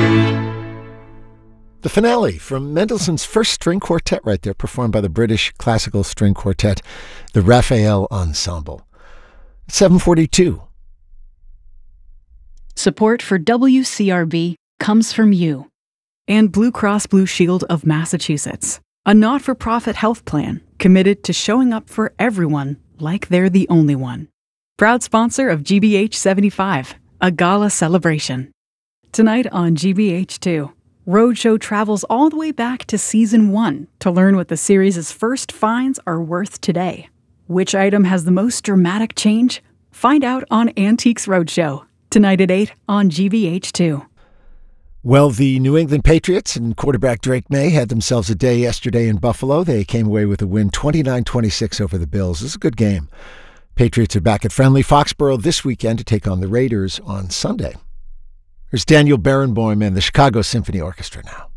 The finale from Mendelssohn's first string quartet right there, performed by the British Classical String Quartet, the Raphael Ensemble. 7:42. Support for WCRB comes from you and Blue Cross Blue Shield of Massachusetts, a not-for-profit health plan committed to showing up for everyone like they're the only one. Proud sponsor of GBH 75, a gala celebration. Tonight on GBH2, Roadshow travels all the way back to Season 1 to learn what the series' first finds are worth today. Which item has the most dramatic change? Find out on Antiques Roadshow, tonight at 8 on GBH2. Well, the New England Patriots and quarterback Drake May had themselves a day yesterday in Buffalo. They came away with a win 29-26 over the Bills. It was a good game. Patriots are back at friendly Foxborough this weekend to take on the Raiders on Sunday. Here's Daniel Barenboim and the Chicago Symphony Orchestra now.